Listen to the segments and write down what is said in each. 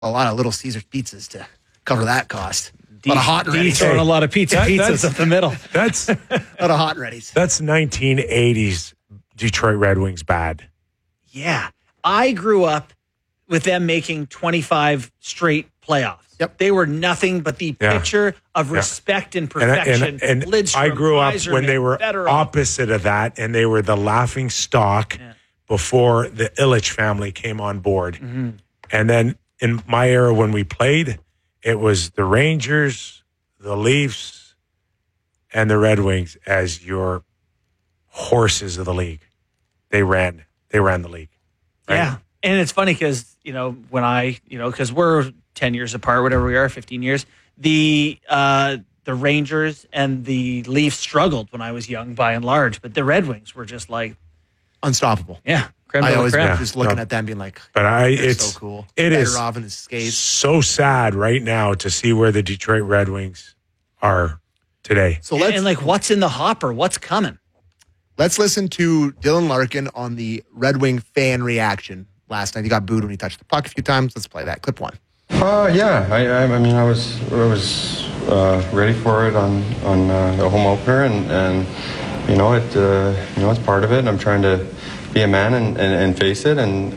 A lot of Little Caesars pizzas to cover that cost. A lot of hot and readies. Throwing a lot of pizzas up the middle. That's A lot of hot and readies. That's 1980s Detroit Red Wings bad. Yeah. I grew up with them making 25 straight playoffs. Yep. They were nothing but the picture of respect and perfection. And Lidstrom, I grew up Yzerman, when they were Fedorov. opposite of that, and they were the laughing stock before the Illich family came on board. Mm-hmm. And then in my era when we played, it was the Rangers, the Leafs, and the Red Wings as your horses of the league. They ran the league. Right? Yeah. And it's funny because, because we're 10 years apart, whatever we are, 15 years, the Rangers and the Leafs struggled when I was young by and large, but the Red Wings were just like Unstoppable. creme de I la always creme. just looking at them being like, But it's so cool. It is Fedorov and his skates. so sad right now to see where the Detroit Red Wings are today. So what's in the hopper? What's coming? let's listen to Dylan Larkin on the Red Wing fan reaction last night. He got booed when he touched the puck a few times. Let's play that. Clip one. Yeah, I mean, I was ready for it on the home opener, and it's part of it. And I'm trying to be a man and face it, and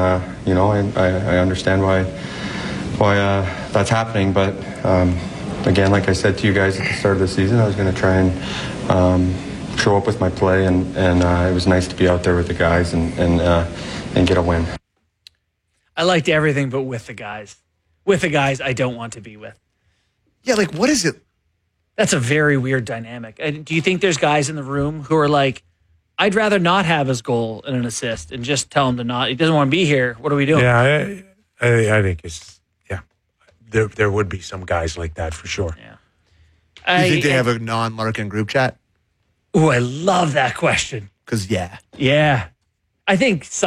I understand why that's happening. But again, like I said to you guys at the start of the season, I was going to try and show up with my play, and it was nice to be out there with the guys and get a win. I liked everything but with the guys. With the guys I don't want to be with. Yeah, like, what is it? That's a very weird dynamic. Do you think there's guys in the room who are like, I'd rather not have his goal and an assist and just tell him to not, he doesn't want to be here. What are we doing? Yeah, I think it's, there would be some guys like that for sure. Yeah. Do you think they have a non-Larkin group chat? Oh, I love that question. Because, Yeah. I think